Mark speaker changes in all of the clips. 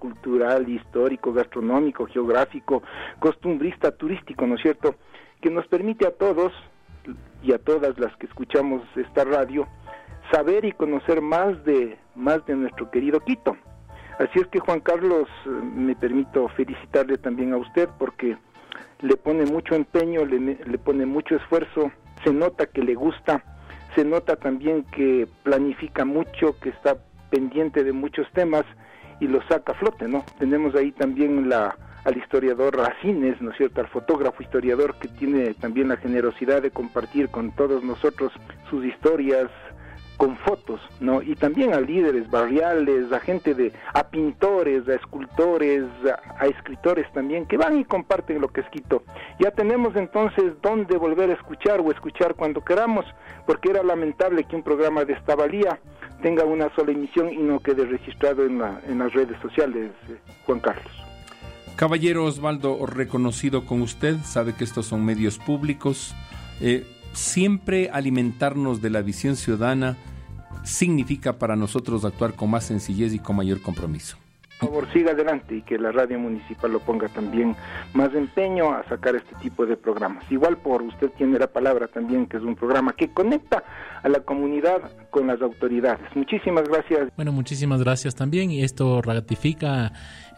Speaker 1: cultural, histórico, gastronómico, geográfico, costumbrista, turístico, ¿no es cierto?, que nos permite a todos y a todas las que escuchamos esta radio saber y conocer más de nuestro querido Quito. Así es que, Juan Carlos, me permito felicitarle también a usted porque le pone mucho empeño, le pone mucho esfuerzo, se nota que le gusta, se nota también que planifica mucho, que está pendiente de muchos temas y los saca a flote, ¿no? Tenemos ahí también al historiador Racines, ¿no es cierto?, al fotógrafo historiador que tiene también la generosidad de compartir con todos nosotros sus historias con fotos, ¿no? Y también a líderes barriales, a pintores, a escultores, a escritores también, que van y comparten lo que es Quito. Ya tenemos entonces dónde volver a escuchar o escuchar cuando queramos, porque era lamentable que un programa de esta valía tenga una sola emisión y no quede registrado en las redes sociales, Juan Carlos.
Speaker 2: Caballero Osvaldo, reconocido con usted, sabe que estos son medios públicos. Siempre alimentarnos de la visión ciudadana significa para nosotros actuar con más sencillez y con mayor compromiso.
Speaker 1: Por favor, siga adelante y que la radio municipal lo ponga también más empeño a sacar este tipo de programas. Igual por usted tiene la palabra también, que es un programa que conecta a la comunidad con las autoridades. Muchísimas gracias.
Speaker 3: Bueno, muchísimas gracias también, y esto ratifica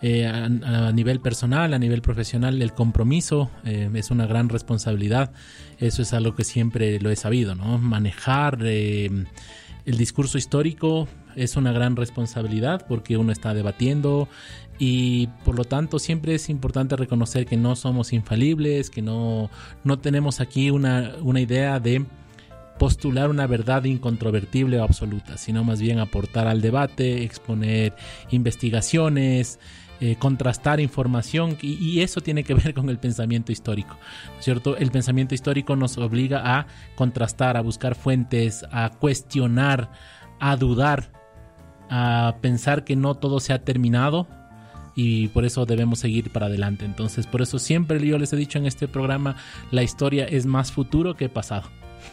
Speaker 3: a nivel personal, a nivel profesional, el compromiso. Es una gran responsabilidad. Eso es algo que siempre lo he sabido, ¿no? Manejar el discurso histórico es una gran responsabilidad porque uno está debatiendo, y por lo tanto siempre es importante reconocer que no somos infalibles, que no tenemos aquí una idea de postular una verdad incontrovertible o absoluta, sino más bien aportar al debate, exponer investigaciones, contrastar información, y eso tiene que ver con el pensamiento histórico, ¿cierto? El pensamiento histórico nos obliga a contrastar, a buscar fuentes, a cuestionar, a dudar, a pensar que no todo se ha terminado, y por eso debemos seguir para adelante. Entonces, por eso siempre yo les he dicho en este programa, la historia es más futuro que pasado.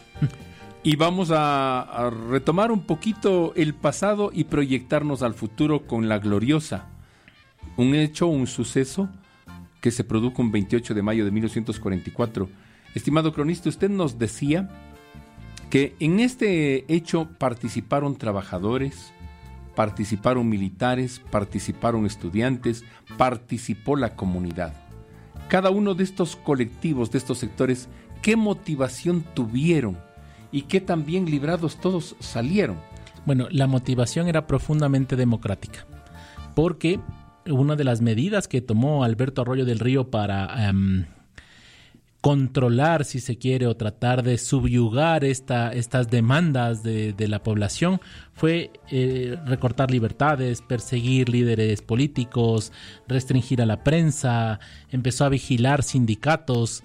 Speaker 2: Y vamos a retomar un poquito el pasado y proyectarnos al futuro con la gloriosa. Un hecho, un suceso que se produjo un 28 de mayo de 1944. Estimado cronista, usted nos decía que en este hecho participaron trabajadores, participaron militares, participaron estudiantes, participó la comunidad. Cada uno de estos colectivos, de estos sectores, ¿qué motivación tuvieron? Y qué tan bien librados todos salieron.
Speaker 3: Bueno, la motivación era profundamente democrática, porque una de las medidas que tomó Alberto Arroyo del Río para controlar, si se quiere, o tratar de subyugar estas demandas de la población fue recortar libertades, perseguir líderes políticos, restringir a la prensa, empezó a vigilar sindicatos,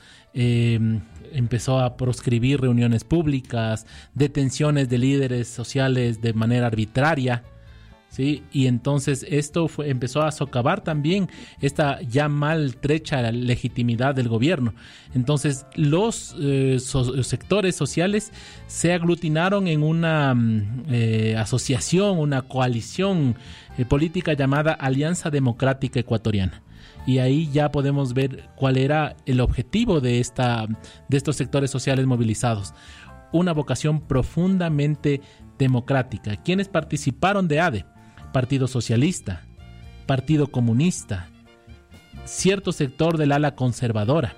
Speaker 3: empezó a proscribir reuniones públicas, detenciones de líderes sociales de manera arbitraria, ¿sí? Y entonces esto empezó a socavar también esta ya maltrecha legitimidad del gobierno. Entonces los sectores sociales se aglutinaron en una asociación, una coalición política llamada Alianza Democrática Ecuatoriana. Y ahí ya podemos ver cuál era el objetivo de estos sectores sociales movilizados. Una vocación profundamente democrática. ¿Quiénes participaron de ADE? Partido Socialista, Partido Comunista, cierto sector del ala conservadora,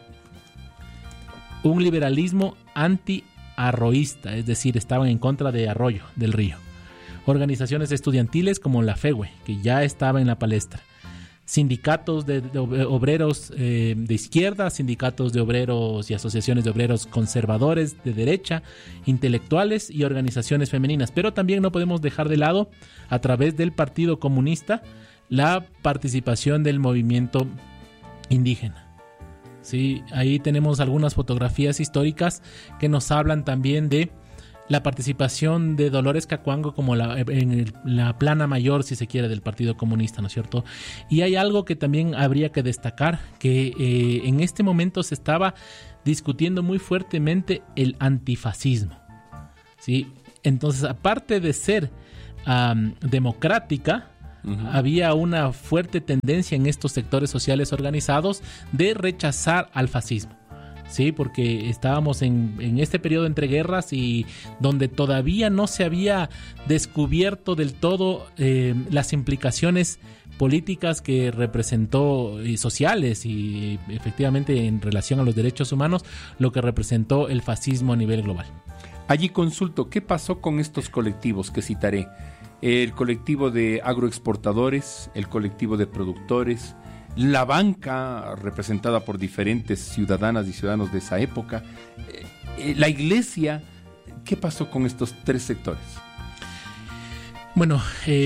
Speaker 3: un liberalismo anti-arroísta, es decir, estaban en contra de Arroyo del Río, organizaciones estudiantiles como la FEWE, que ya estaba en la palestra, sindicatos de obreros de izquierda, sindicatos de obreros y asociaciones de obreros conservadores de derecha, intelectuales y organizaciones femeninas. Pero también no podemos dejar de lado, a través del Partido Comunista, la participación del movimiento indígena. Sí, ahí tenemos algunas fotografías históricas que nos hablan también de la participación de Dolores Cacuango como en la plana mayor, si se quiere, del Partido Comunista, ¿no es cierto? Y hay algo que también habría que destacar, que en este momento se estaba discutiendo muy fuertemente el antifascismo, ¿sí? Entonces, aparte de ser democrática, había una fuerte tendencia en estos sectores sociales organizados de rechazar al fascismo. Sí, porque estábamos en este periodo entre guerras y donde todavía no se había descubierto del todo las implicaciones políticas que representó y sociales y efectivamente en relación a los derechos humanos, lo que representó el fascismo a nivel global.
Speaker 2: Allí consulto, ¿qué pasó con estos colectivos que citaré? El colectivo de agroexportadores, el colectivo de productores, la banca representada por diferentes ciudadanas y ciudadanos de esa época, la iglesia. ¿Qué pasó con estos tres sectores?
Speaker 3: Bueno,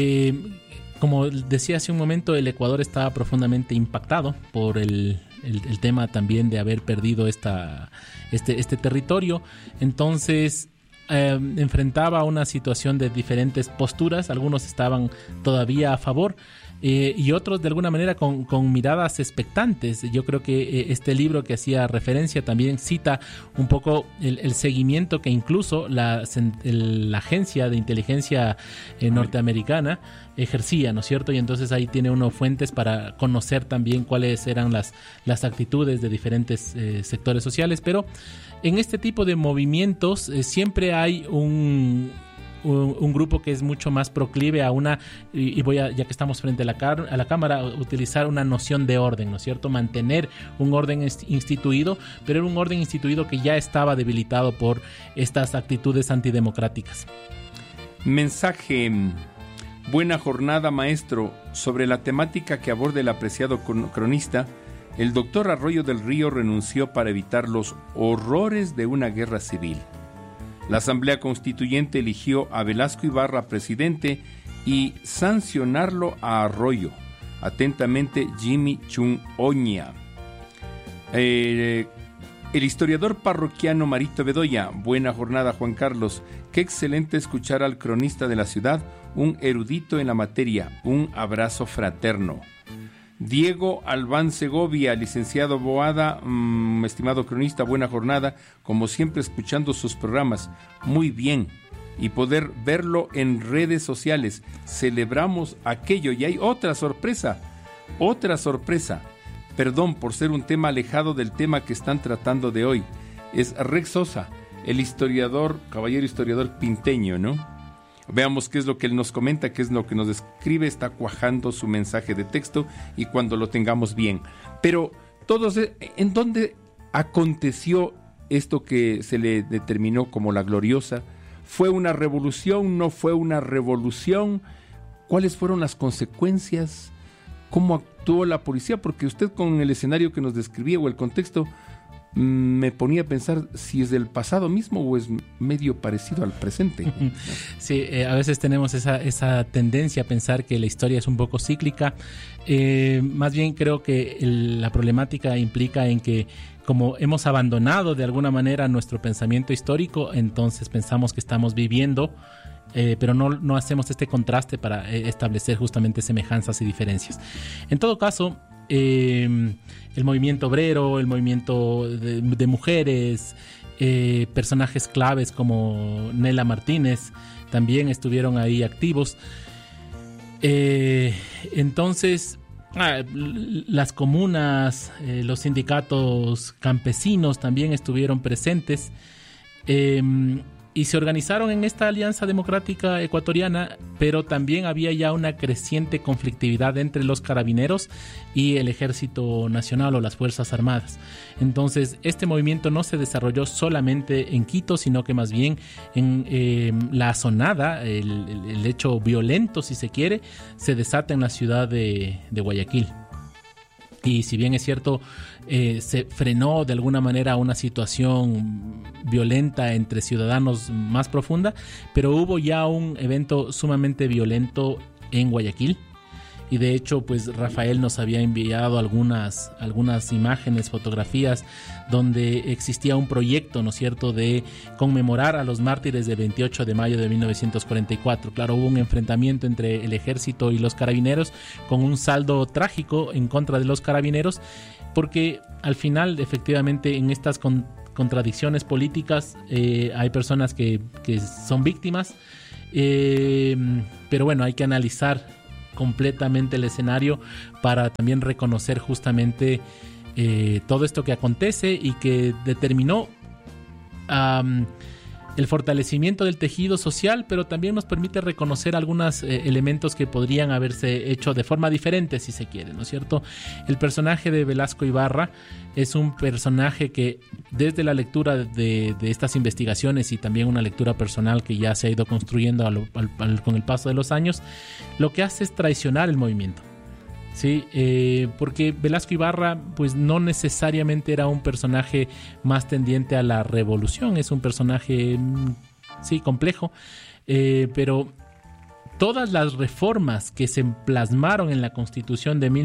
Speaker 3: como decía hace un momento, el Ecuador estaba profundamente impactado por el tema también de haber perdido este territorio. Entonces enfrentaba una situación de diferentes posturas. Algunos estaban todavía a favor y otros de alguna manera con miradas expectantes. Yo creo que este libro que hacía referencia también cita un poco el seguimiento que incluso la agencia de inteligencia norteamericana ejercía, ¿no es cierto? Y entonces ahí tiene uno fuentes para conocer también cuáles eran las actitudes de diferentes sectores sociales. Pero en este tipo de movimientos siempre hay un grupo que es mucho más proclive a una, y voy a, ya que estamos frente a la cámara, utilizar una noción de orden, ¿no es cierto? Mantener un orden instituido, pero era un orden instituido que ya estaba debilitado por estas actitudes antidemocráticas.
Speaker 2: Mensaje: buena jornada, maestro. Sobre la temática que aborda el apreciado cronista, el doctor Arroyo del Río renunció para evitar los horrores de una guerra civil. La Asamblea Constituyente eligió a Velasco Ibarra presidente y sancionarlo a Arroyo. Atentamente, Jimmy Chung Oña. El historiador parroquiano Marito Bedoya. Buena jornada, Juan Carlos. Qué excelente escuchar al cronista de la ciudad, un erudito en la materia. Un abrazo fraterno. Diego Albán Segovia, licenciado Boada, estimado cronista, buena jornada, como siempre escuchando sus programas, muy bien, y poder verlo en redes sociales, celebramos aquello. Y hay otra sorpresa, perdón por ser un tema alejado del tema que están tratando de hoy, es Rex Sosa, el historiador, caballero historiador pinteño, ¿no? Veamos qué es lo que él nos comenta, qué es lo que nos escribe. Está cuajando su mensaje de texto y cuando lo tengamos bien. Pero todos, ¿en dónde aconteció esto que se le determinó como la gloriosa? ¿Fue una revolución? ¿No fue una revolución? ¿Cuáles fueron las consecuencias? ¿Cómo actuó la policía? Porque usted con el escenario que nos describía o el contexto me ponía a pensar si es del pasado mismo o es medio parecido al presente.
Speaker 3: Sí, a veces tenemos esa tendencia a pensar que la historia es un poco cíclica. Más bien creo que la problemática implica en que como hemos abandonado de alguna manera nuestro pensamiento histórico, entonces pensamos que estamos viviendo, pero no hacemos este contraste para establecer justamente semejanzas y diferencias. En todo caso, el movimiento obrero, el movimiento de mujeres, personajes claves como Nela Martínez también estuvieron ahí activos. Entonces, las comunas, los sindicatos campesinos también estuvieron presentes y se organizaron en esta Alianza Democrática Ecuatoriana, pero también había ya una creciente conflictividad entre los carabineros y el Ejército Nacional o las Fuerzas Armadas. Entonces, este movimiento no se desarrolló solamente en Quito, sino que más bien en la azonada, el hecho violento, si se quiere, se desata en la ciudad de Guayaquil. Y si bien es cierto, se frenó de alguna manera una situación violenta entre ciudadanos más profunda, pero hubo ya un evento sumamente violento en Guayaquil. Y de hecho, pues Rafael nos había enviado algunas imágenes, fotografías, donde existía un proyecto, ¿no es cierto?, de conmemorar a los mártires del 28 de mayo de 1944. Claro, hubo un enfrentamiento entre el ejército y los carabineros, con un saldo trágico en contra de los carabineros, porque al final, efectivamente, en estas contradicciones políticas hay personas que son víctimas, pero bueno, hay que analizar completamente el escenario para también reconocer justamente todo esto que acontece y que determinó el fortalecimiento del tejido social, pero también nos permite reconocer algunos elementos que podrían haberse hecho de forma diferente, si se quiere, ¿no es cierto? El personaje de Velasco Ibarra es un personaje que desde la lectura de estas investigaciones y también una lectura personal que ya se ha ido construyendo con el paso de los años, lo que hace es traicionar el movimiento. Sí, porque Velasco Ibarra pues no necesariamente era un personaje más tendiente a la revolución, es un personaje sí complejo, pero todas las reformas que se plasmaron en la Constitución de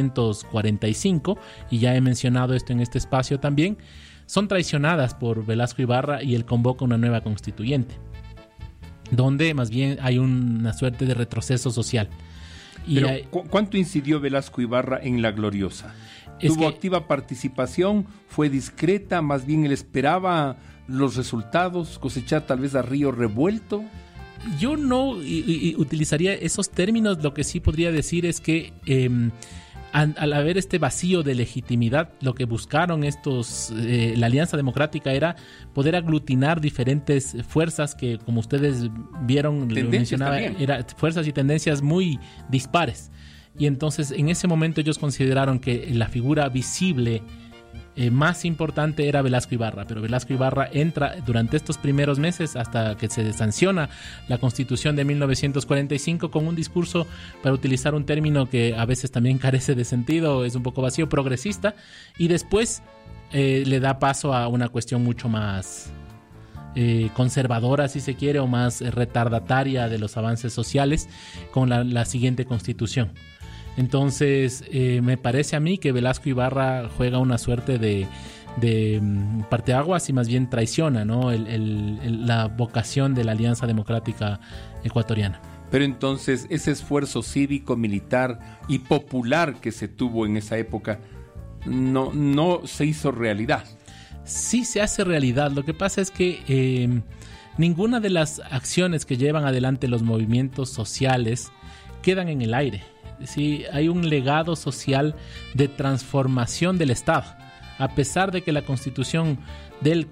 Speaker 3: 1945, y ya he mencionado esto en este espacio también, son traicionadas por Velasco Ibarra y él convoca una nueva constituyente, donde más bien hay una suerte de retroceso social.
Speaker 2: Pero, ¿cuánto incidió Velasco Ibarra en La Gloriosa? ¿Tuvo activa participación? ¿Fue discreta? ¿Más bien él esperaba los resultados? ¿Cosechar tal vez a río revuelto?
Speaker 3: Yo no utilizaría esos términos. Lo que sí podría decir es que al haber este vacío de legitimidad, lo que buscaron la Alianza Democrática era poder aglutinar diferentes fuerzas que, como ustedes vieron, lo mencionaba, eran fuerzas y tendencias muy dispares. Y entonces en ese momento ellos consideraron que la figura visible más importante era Velasco Ibarra, pero Velasco Ibarra entra durante estos primeros meses hasta que se sanciona la Constitución de 1945 con un discurso, para utilizar un término que a veces también carece de sentido, es un poco vacío, progresista, y después le da paso a una cuestión mucho más conservadora, si se quiere, o más retardataria de los avances sociales con la siguiente Constitución. Entonces, me parece a mí que Velasco Ibarra juega una suerte de parteaguas y más bien traiciona, ¿no? la vocación de la Alianza Democrática Ecuatoriana.
Speaker 2: Pero entonces, ese esfuerzo cívico, militar y popular que se tuvo en esa época no se hizo realidad.
Speaker 3: Sí se hace realidad. Lo que pasa es que ninguna de las acciones que llevan adelante los movimientos sociales quedan en el aire. Sí, hay un legado social de transformación del Estado. A pesar de que la Constitución del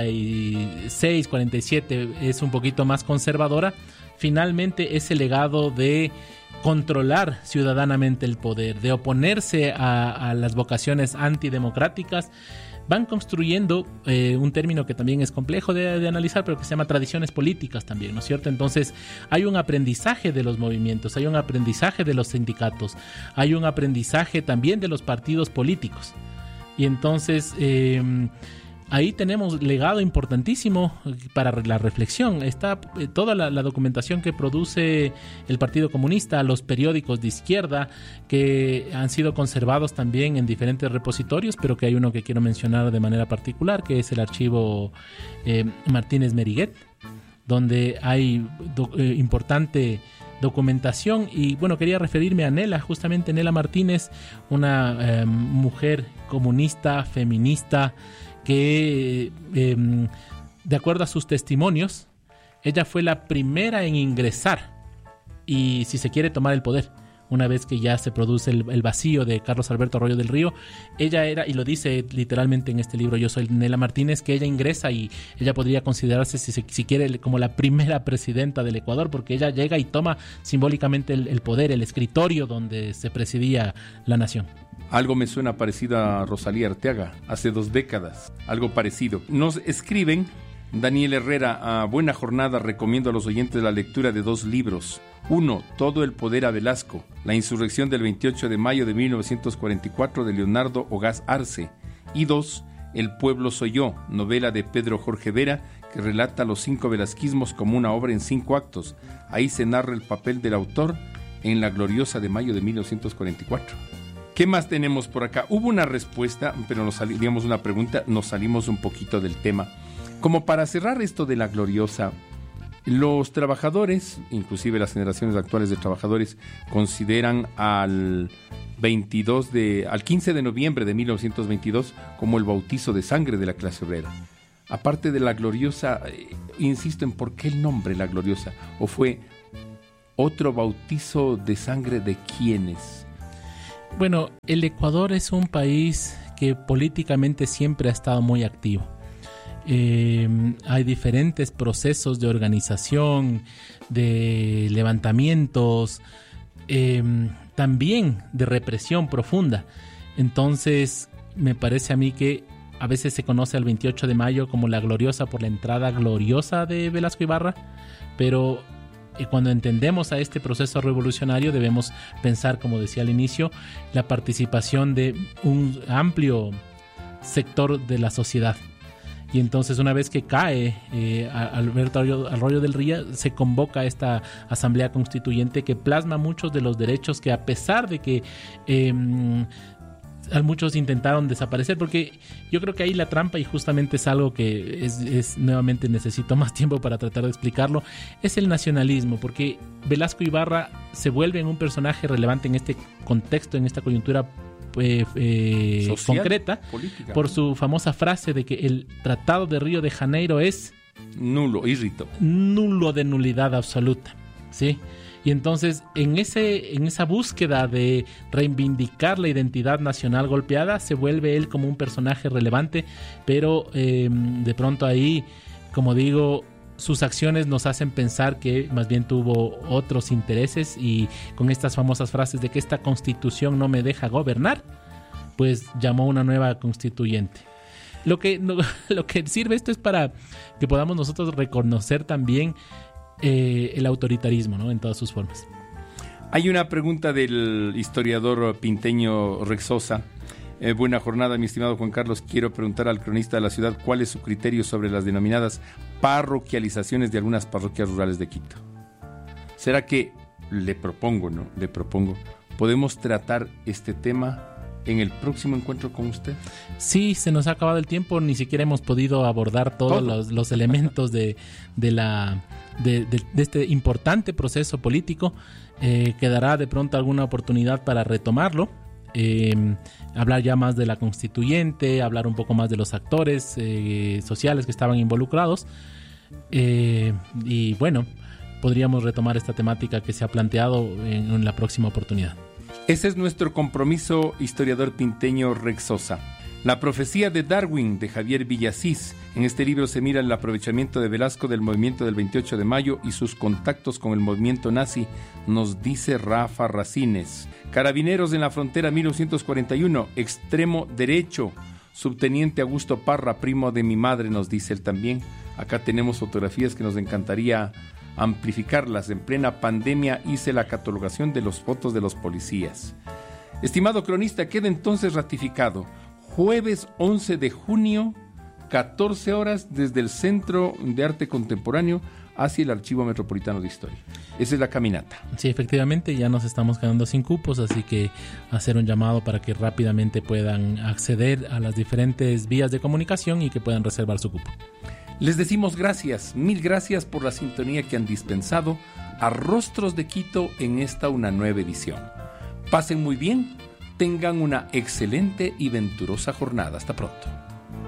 Speaker 3: 46, 47 es un poquito más conservadora, finalmente ese legado de controlar ciudadanamente el poder, de oponerse a las vocaciones antidemocráticas, van construyendo un término que también es complejo de analizar, pero que se llama tradiciones políticas también, ¿no es cierto? Entonces hay un aprendizaje de los movimientos, hay un aprendizaje de los sindicatos, hay un aprendizaje también de los partidos políticos. Y entonces ahí tenemos legado importantísimo para la reflexión. Está toda la documentación que produce el Partido Comunista, los periódicos de izquierda que han sido conservados también en diferentes repositorios, pero que hay uno que quiero mencionar de manera particular, que es el archivo Martínez Meriguet, donde hay importante documentación. Y bueno, quería referirme a Nela, justamente Nela Martínez, una mujer comunista, feminista, que de acuerdo a sus testimonios, ella fue la primera en ingresar y, si se quiere, tomar el poder. Una vez que ya se produce el vacío de Carlos Alberto Arroyo del Río, ella era, y lo dice literalmente en este libro Yo soy Nela Martínez, que ella ingresa y ella podría considerarse, si quiere, como la primera presidenta del Ecuador, porque ella llega y toma simbólicamente el poder, el escritorio donde se presidía la nación.
Speaker 2: Algo me suena parecido a Rosalía Arteaga, hace 2 décadas, algo parecido. Nos escriben, Daniel Herrera, buena jornada, recomiendo a los oyentes la lectura de 2 libros. 1, Todo el poder a Velasco, la insurrección del 28 de mayo de 1944 de Leonardo Ogaz Arce. Y 2, El pueblo soy yo, novela de Pedro Jorge Vera, que relata los 5 velasquismos como una obra en 5 actos. Ahí se narra el papel del autor en La Gloriosa de mayo de 1944. ¿Qué más tenemos por acá? Hubo una respuesta, pero digamos una pregunta, nos salimos un poquito del tema. Como para cerrar esto de La Gloriosa, los trabajadores, inclusive las generaciones actuales de trabajadores, consideran al 15 de noviembre de 1922 como el bautizo de sangre de la clase obrera. Aparte de La Gloriosa, insisto en por qué el nombre La Gloriosa, ¿Otro bautizo de sangre de quiénes?
Speaker 3: Bueno, el Ecuador es un país que políticamente siempre ha estado muy activo. Hay diferentes procesos de organización, de levantamientos, también de represión profunda. Entonces, me parece a mí que a veces se conoce al 28 de mayo como la gloriosa por la entrada gloriosa de Velasco Ibarra, pero cuando entendemos a este proceso revolucionario debemos pensar, como decía al inicio, la participación de un amplio sector de la sociedad. Y entonces, una vez que cae Alberto Arroyo del Ría, se convoca esta asamblea constituyente que plasma muchos de los derechos que, a pesar de que muchos intentaron desaparecer, porque yo creo que ahí la trampa, y justamente es algo que es nuevamente necesito más tiempo para tratar de explicarlo, es el nacionalismo, porque Velasco Ibarra se vuelve en un personaje relevante en este contexto, en esta coyuntura social, concreta, política, por su famosa frase de que el Tratado de Río de Janeiro es
Speaker 2: nulo
Speaker 3: de nulidad absoluta, ¿sí? Y entonces, en esa búsqueda de reivindicar la identidad nacional golpeada, se vuelve él como un personaje relevante, pero de pronto ahí, como digo, sus acciones nos hacen pensar que más bien tuvo otros intereses, y con estas famosas frases de que esta constitución no me deja gobernar, pues llamó una nueva constituyente. Lo que sirve esto es para que podamos nosotros reconocer también el autoritarismo, ¿no?, en todas sus formas.
Speaker 2: Hay una pregunta del historiador pinteño Rexosa. Buena jornada, mi estimado Juan Carlos. Quiero preguntar al cronista de la ciudad cuál es su criterio sobre las denominadas parroquializaciones de algunas parroquias rurales de Quito. ¿Será que, le propongo, podemos tratar este tema en el próximo encuentro con usted?
Speaker 3: Sí, se nos ha acabado el tiempo, ni siquiera hemos podido abordar todos los elementos de este importante proceso político. Quedará de pronto alguna oportunidad para retomarlo. Hablar ya más de la constituyente, hablar un poco más de los actores sociales que estaban involucrados, y bueno, podríamos retomar esta temática que se ha planteado en la próxima oportunidad.
Speaker 2: Ese es nuestro compromiso, historiador pinteño Rexosa. La profecía de Darwin, de Javier Villasís. En este libro se mira el aprovechamiento de Velasco del movimiento del 28 de mayo y sus contactos con el movimiento nazi, nos dice Rafa Racines. Carabineros en la frontera 1941, extremo derecho. Subteniente Augusto Parra, primo de mi madre, nos dice él también. Acá tenemos fotografías que nos encantaría amplificarlas. En plena pandemia hice la catalogación de los fotos de los policías. Estimado cronista, queda entonces ratificado. Jueves 11 de junio, 14 horas, desde el Centro de Arte Contemporáneo hacia el Archivo Metropolitano de Historia. Esa es la caminata.
Speaker 3: Sí, efectivamente, ya nos estamos quedando sin cupos, así que hacer un llamado para que rápidamente puedan acceder a las diferentes vías de comunicación y que puedan reservar su cupo.
Speaker 2: Les decimos gracias, mil gracias por la sintonía que han dispensado a Rostros de Quito en esta una nueva edición. Pasen muy bien, tengan una excelente y venturosa jornada. Hasta pronto.